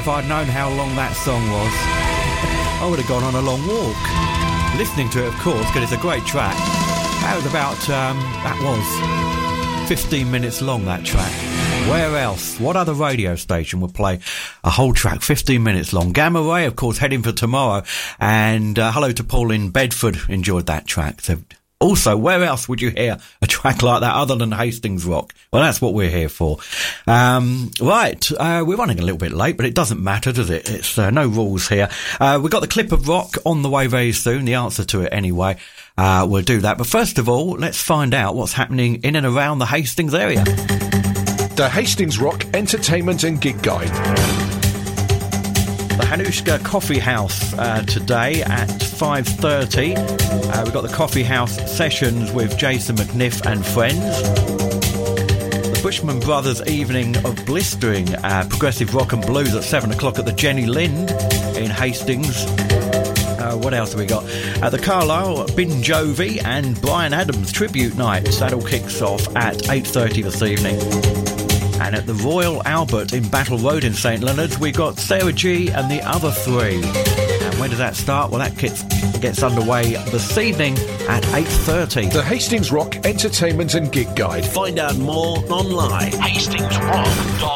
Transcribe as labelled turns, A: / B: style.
A: if I'd known how long that song was, I would have gone on a long walk. Listening to it, of course, because it's a great track. That was about, that was 15 minutes long, that track. Where else? What other radio station would play a whole track 15 minutes long? Gamma Ray, of course, heading for tomorrow. And hello to Paul in Bedford, enjoyed that track. So, also, where else would you hear a track like that other than Hastings Rock? Well, that's what we're here for. Right, we're running a little bit late, but it doesn't matter, does it? It's no rules here. We've got the clip of rock on the way very soon, the answer to it anyway. We'll do that. But first of all, let's find out what's happening in and around the Hastings area.
B: The Hastings Rock Entertainment and Gig Guide.
A: The Hanushka Coffee House today at 5:30. We've got the Coffee House sessions with Jason McNiff and friends. The Bushman Brothers Evening of Blistering, progressive rock and blues at 7 o'clock at the Jenny Lind in Hastings. What else have we got? The Carlisle Bin Jovi and Brian Adams Tribute Night. That all kicks off at 8:30 this evening. And at the Royal Albert in Battle Road in St Leonard's, we've got Sarah G and the Other Three. And when does that start? Well, that gets underway this evening at 8:30.
B: The Hastings Rock Entertainment and Gig Guide.
C: Find out more online. HastingsRock.com.